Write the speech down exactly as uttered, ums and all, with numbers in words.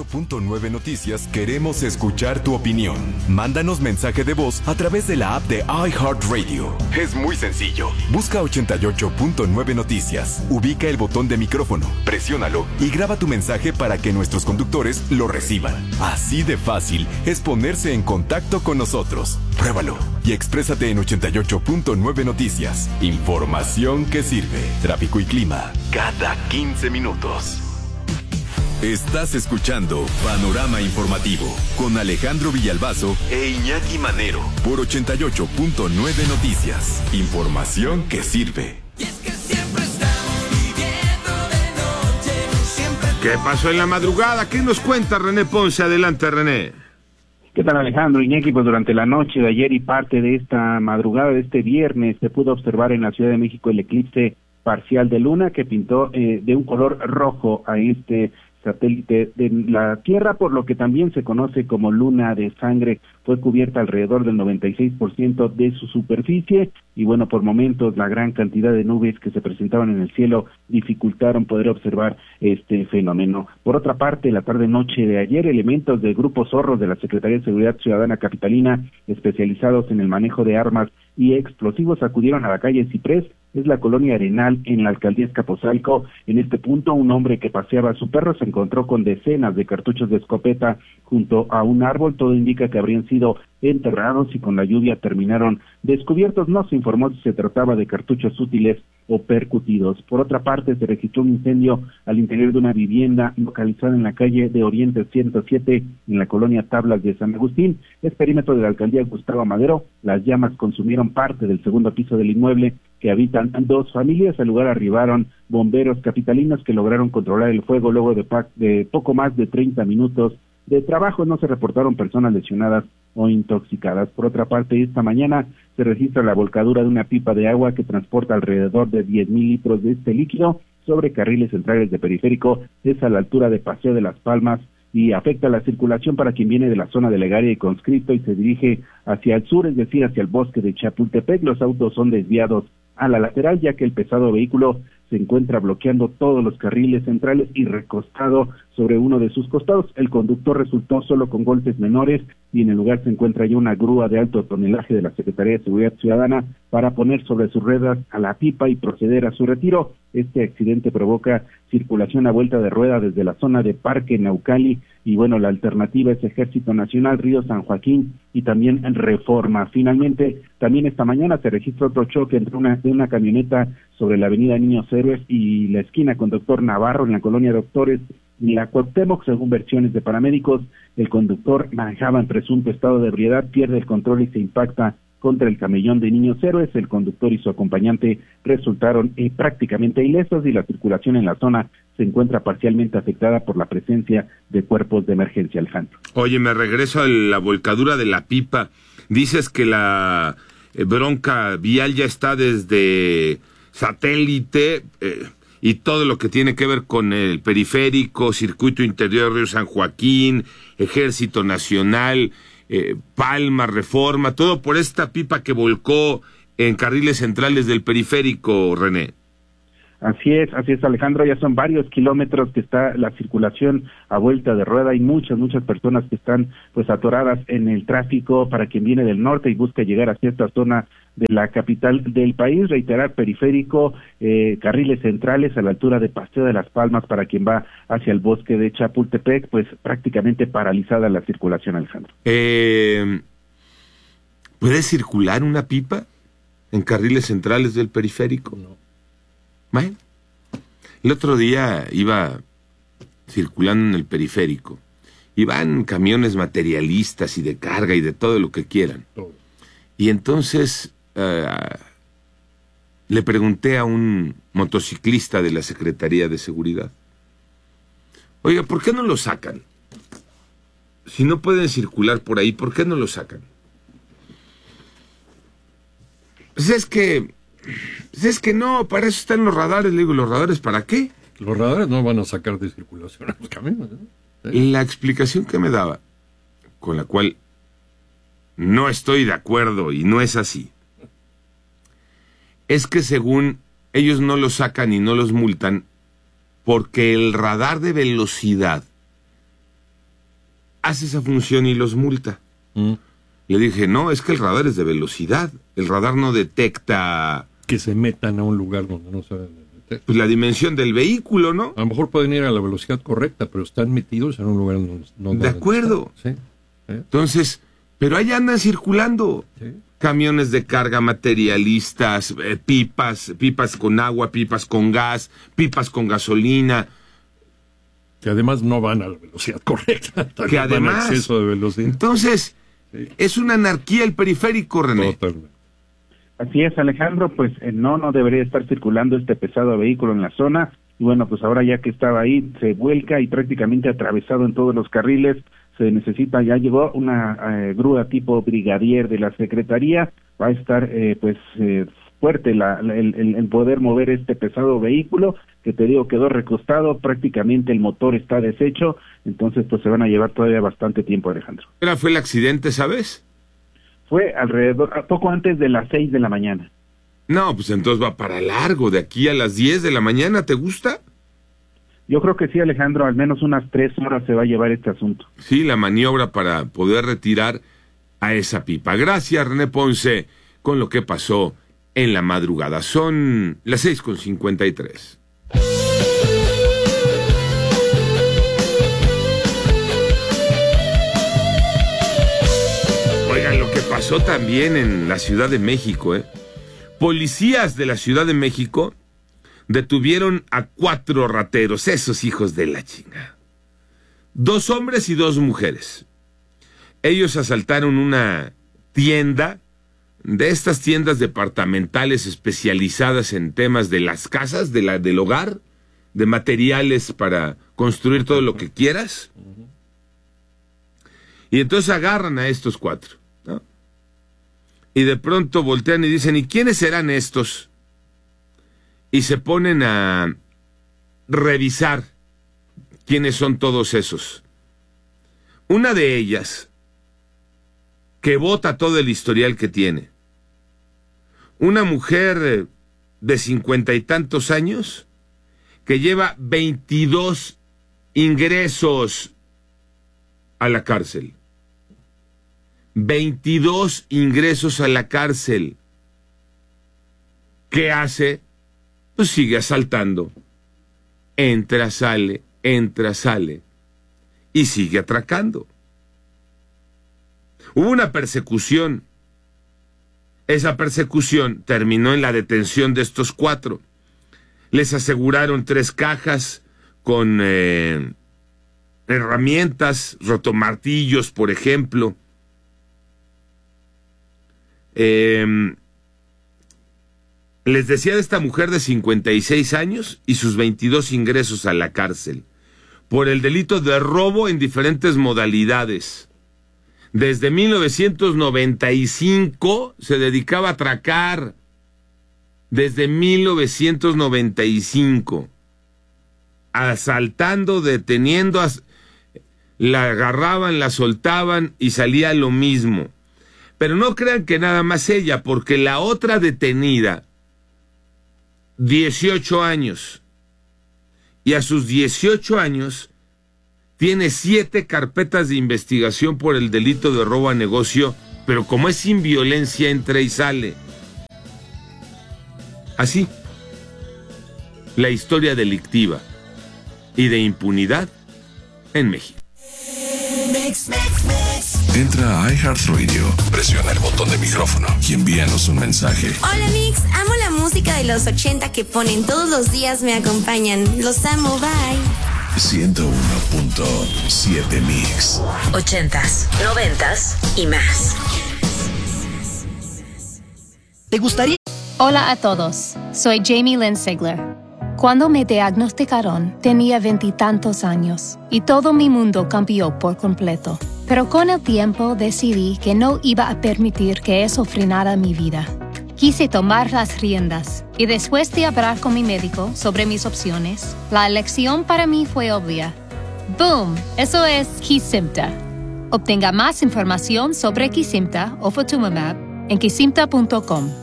ocho punto nueve Noticias queremos escuchar tu opinión. Mándanos mensaje de voz a través de la app de iHeartRadio. Es muy sencillo. Busca ochenta y ocho punto nueve Noticias, ubica el botón de micrófono, presiónalo y graba tu mensaje para que nuestros conductores lo reciban. Así de fácil es ponerse en contacto con nosotros. Pruébalo y exprésate en ochenta y ocho punto nueve Noticias. Información que sirve. Tráfico y clima cada quince minutos. Estás escuchando Panorama Informativo con Alejandro Villalbazo e Iñaki Manero por ochenta y ocho punto nueve Noticias. Información que sirve. Y es que siempre estamos viviendo de noche, siempre... ¿Qué pasó en la madrugada? ¿Qué nos cuenta René Ponce? Adelante, René. ¿Qué tal, Alejandro? Iñaki, pues durante la noche de ayer y parte de esta madrugada de este viernes se pudo observar en la Ciudad de México el eclipse parcial de luna que pintó eh, de un color rojo a este satélite de la Tierra, por lo que también se conoce como luna de sangre. Fue cubierta alrededor del noventa y seis por ciento de su superficie y bueno, por momentos la gran cantidad de nubes que se presentaban en el cielo dificultaron poder observar este fenómeno. Por otra parte, la tarde-noche de ayer, elementos del Grupo Zorros de la Secretaría de Seguridad Ciudadana Capitalina, especializados en el manejo de armas y explosivos, acudieron a la calle Ciprés, es la colonia Arenal en la alcaldía Azcapotzalco. En este punto, un hombre que paseaba a su perro se encontró con decenas de cartuchos de escopeta junto a un árbol. Todo indica que habrían sido enterrados y con la lluvia terminaron descubiertos. No se informó si se trataba de cartuchos útiles o percutidos. Por otra parte, se registró un incendio al interior de una vivienda localizada en la calle de Oriente ciento siete en la colonia Tablas de San Agustín. Es perímetro de la alcaldía Gustavo Madero. Las llamas consumieron parte del segundo piso del inmueble que habitan dos familias. Al lugar arribaron bomberos capitalinos que lograron controlar el fuego luego de, de poco más de treinta minutos de trabajo. No se reportaron personas lesionadas o intoxicadas. Por otra parte, esta mañana se registra la volcadura de una pipa de agua que transporta alrededor de diez mil litros de este líquido sobre carriles centrales de periférico. Es a la altura de Paseo de las Palmas y afecta la circulación para quien viene de la zona de Legaria y Conscripto y se dirige hacia el sur, es decir, hacia el bosque de Chapultepec. Los autos son desviados a la lateral, ya que el pesado vehículo se encuentra bloqueando todos los carriles centrales y recostado sobre uno de sus costados. El conductor resultó solo con golpes menores y en el lugar se encuentra ya una grúa de alto tonelaje de la Secretaría de Seguridad Ciudadana para poner sobre sus ruedas a la pipa y proceder a su retiro. Este accidente provoca circulación a vuelta de rueda desde la zona de Parque Naucali y bueno, la alternativa es Ejército Nacional, Río San Joaquín y también Reforma. Finalmente, también esta mañana se registra otro choque entre una, de una camioneta sobre la avenida Niños Héroes y la esquina con Doctor Navarro en la colonia Doctores y la Cuauhtémoc. Según versiones de paramédicos, el conductor manejaba en presunto estado de ebriedad, pierde el control y se impacta contra el camellón de Niños Héroes. El conductor y su acompañante resultaron eh, prácticamente ilesos y la circulación en la zona se encuentra parcialmente afectada por la presencia de cuerpos de emergencia, Alejandro. Oye, me regreso a la volcadura de la pipa. Dices que la eh, bronca vial ya está desde satélite eh, y todo lo que tiene que ver con el periférico, circuito interior Río San Joaquín, Ejército Nacional, eh, Palma, Reforma, todo por esta pipa que volcó en carriles centrales del periférico, René. Así es, así es, Alejandro, ya son varios kilómetros que está la circulación a vuelta de rueda y muchas, muchas personas que están pues atoradas en el tráfico para quien viene del norte y busca llegar hacia esta zona de la capital del país. Reiterar, periférico, eh, carriles centrales a la altura de Paseo de las Palmas para quien va hacia el bosque de Chapultepec, pues prácticamente paralizada la circulación, Alejandro. Eh, ¿Puede circular una pipa en carriles centrales del periférico? No. Bueno, el otro día iba circulando en el periférico, iban camiones materialistas y de carga y de todo lo que quieran. Y entonces uh, le pregunté a un motociclista de la Secretaría de Seguridad, oiga, ¿por qué no lo sacan? Si no pueden circular por ahí, ¿por qué no lo sacan? Pues es que... Pues es que no, para eso están los radares. Le digo, ¿los radares para qué? Los radares no van a sacar de circulación a los caminos, ¿no? ¿Sí? La explicación que me daba, con la cual no estoy de acuerdo y no es así, es que según ellos no los sacan y no los multan porque el radar de velocidad hace esa función y los multa. Mm. Le dije, no, es que el radar es de velocidad. El radar no detecta Que se metan a un lugar donde no se deben meter. pues, la dimensión del vehículo, ¿no? A lo mejor pueden ir a la velocidad correcta, pero están metidos en un lugar donde no De deben acuerdo. estar. Sí. ¿Eh? Entonces, pero ahí andan circulando Sí. camiones de carga, materialistas, eh, pipas, pipas con agua, pipas con gas, pipas con gasolina. Que además no van a la velocidad correcta. Que También van a además... exceso de velocidad. Entonces, Sí. es una anarquía el periférico, René. Totalmente. Así es, Alejandro, pues eh, no, no debería estar circulando este pesado vehículo en la zona. Y bueno, pues ahora ya que estaba ahí, se vuelca y prácticamente atravesado en todos los carriles. Se necesita, ya llegó una eh, grúa tipo brigadier de la Secretaría. Va a estar, eh, pues, eh, fuerte la, la- el, el- el poder mover este pesado vehículo, que te digo, quedó recostado, prácticamente el motor está deshecho. Entonces, pues se van a llevar todavía bastante tiempo, Alejandro. ¿Era fue el accidente, sabes? Fue alrededor, a poco antes de las seis de la mañana. No, pues entonces va para largo, de aquí a las diez de la mañana, ¿te gusta? Yo creo que sí, Alejandro, al menos unas tres horas se va a llevar este asunto. Sí, la maniobra para poder retirar a esa pipa. Gracias, René Ponce, con lo que pasó en la madrugada. Son las seis con cincuenta y tres. Oigan, lo que pasó también en la Ciudad de México, ¿eh? Policías de la Ciudad de México detuvieron a cuatro rateros, esos hijos de la chingada. Dos hombres y dos mujeres. Ellos asaltaron una tienda, de estas tiendas departamentales especializadas en temas de las casas, de la, del hogar, de materiales para construir todo lo que quieras. Y entonces agarran a estos cuatro, ¿no? Y de pronto voltean y dicen, ¿y quiénes serán estos? Y se ponen a revisar quiénes son todos esos. Una de ellas, que bota todo el historial que tiene. Una mujer de cincuenta y tantos años, que lleva veintidós ingresos a la cárcel. veintidós ingresos a la cárcel. ¿Qué hace? Pues sigue asaltando. Entra, sale, entra, sale. Y sigue atracando. Hubo una persecución. Esa persecución terminó en la detención de estos cuatro. Les aseguraron tres cajas con eh, herramientas, rotomartillos, por ejemplo. Eh, les decía de esta mujer de cincuenta y seis años y sus veintidós ingresos a la cárcel por el delito de robo en diferentes modalidades. Desde mil novecientos noventa y cinco se dedicaba a atracar. Desde mil novecientos noventa y cinco. Asaltando, deteniendo, as- la agarraban, la soltaban y salía lo mismo. Pero no crean que nada más ella, porque la otra detenida, dieciocho años, y a sus dieciocho años tiene siete carpetas de investigación por el delito de robo a negocio, pero como es sin violencia, entra y sale. Así, la historia delictiva y de impunidad en México. Entra a iHeartRadio, presiona el botón de micrófono y envíanos un mensaje. Hola Mix, amo la música de los ochenta que ponen todos los días, me acompañan. Los amo, bye. ciento uno punto siete Mix. Ochentas, noventas y más. ¿Te gustaría? Hola a todos, soy Jamie Lynn Sigler. Cuando me diagnosticaron, tenía veintitantos años y todo mi mundo cambió por completo. Pero con el tiempo decidí que no iba a permitir que eso frenara mi vida. Quise tomar las riendas y después de hablar con mi médico sobre mis opciones, la elección para mí fue obvia. ¡Boom! Eso es Kesimpta. Obtenga más información sobre Kesimpta o Ofatumumab en kesimpta punto com.